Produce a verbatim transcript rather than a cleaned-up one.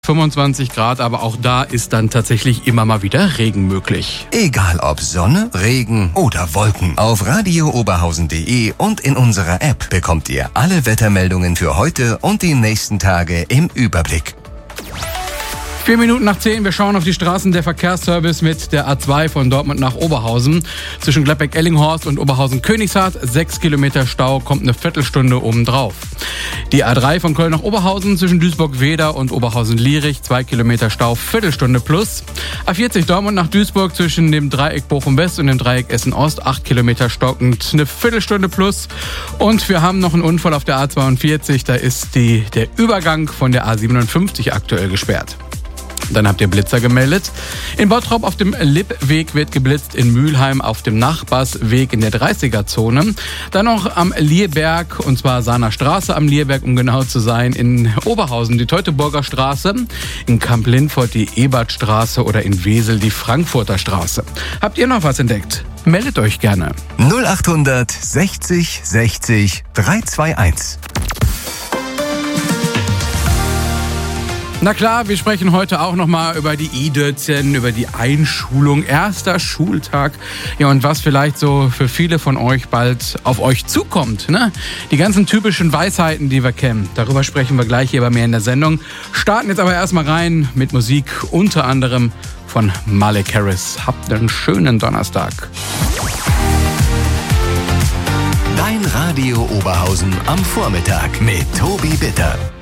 fünfundzwanzig Grad, aber auch da ist dann tatsächlich immer mal wieder Regen möglich. Egal ob Sonne, Regen oder Wolken. Auf radio oberhausen punkt de und in unserer App bekommt ihr alle Wettermeldungen für heute und die nächsten Tage im Überblick. Vier Minuten nach zehn, wir schauen auf die Straßen. Der Verkehrsservice mit der A zwei von Dortmund nach Oberhausen. Zwischen Gladbeck-Ellinghorst und Oberhausen-Königshardt, sechs Kilometer Stau, kommt eine Viertelstunde obendrauf. Die A drei von Köln nach Oberhausen zwischen Duisburg-Weder und Oberhausen-Lierich, zwei Kilometer Stau, Viertelstunde plus. A vierzig Dortmund nach Duisburg zwischen dem Dreieck Bochum-West und dem Dreieck Essen-Ost, acht Kilometer stockend, eine Viertelstunde plus. Und wir haben noch einen Unfall auf der A zweiundvierzig, da ist die, der Übergang von der A siebenundfünfzig aktuell gesperrt. Dann habt ihr Blitzer gemeldet. In Bottrop auf dem Lippweg wird geblitzt, in Mülheim auf dem Nachbarsweg in der dreißiger-Zone. Dann noch am Lierberg, und zwar Sahner Straße am Lierberg, um genau zu sein. In Oberhausen die Teutoburger Straße, in Kamp-Lindfort die Ebertstraße oder in Wesel die Frankfurter Straße. Habt ihr noch was entdeckt? Meldet euch gerne. null achthundert sechzig sechzig dreihunderteinundzwanzig. Na klar, wir sprechen heute auch nochmal über die I-Dötzchen, über die Einschulung, erster Schultag. Ja, und was vielleicht so für viele von euch bald auf euch zukommt, ne? Die ganzen typischen Weisheiten, die wir kennen. Darüber sprechen wir gleich hier bei mir in der Sendung. Starten jetzt aber erstmal rein mit Musik, unter anderem von Malik Harris. Habt einen schönen Donnerstag. Dein Radio Oberhausen am Vormittag mit Tobi Bitter.